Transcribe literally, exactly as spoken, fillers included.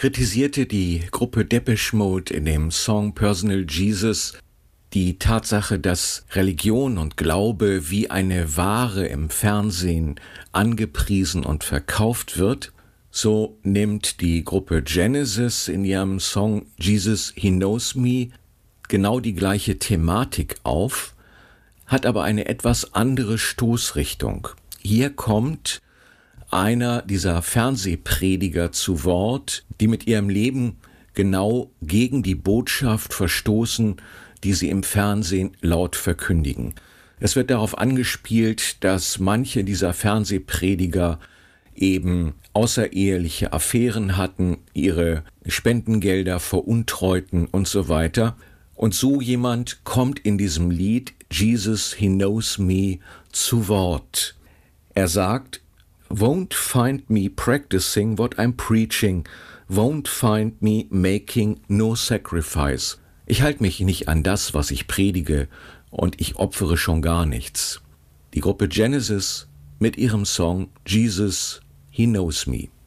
kritisierte die Gruppe Depeche Mode in dem Song Personal Jesus die Tatsache, dass Religion und Glaube wie eine Ware im Fernsehen angepriesen und verkauft wird. So nimmt die Gruppe Genesis in ihrem Song Jesus, He Knows Me genau die gleiche Thematik auf, hat aber eine etwas andere Stoßrichtung. Hier kommt einer dieser Fernsehprediger zu Wort, die mit ihrem Leben genau gegen die Botschaft verstoßen, die sie im Fernsehen laut verkündigen. Es wird darauf angespielt, dass manche dieser Fernsehprediger eben außereheliche Affären hatten, ihre Spendengelder veruntreuten und so weiter. Und so jemand kommt in diesem Lied Jesus, He Knows Me zu Wort. Er sagt, won't find me practicing what I'm preaching, won't find me making no sacrifice. Ich halte mich nicht an das, was ich predige, und ich opfere schon gar nichts. Die Gruppe Genesis mit ihrem Song Jesus, He Knows Me.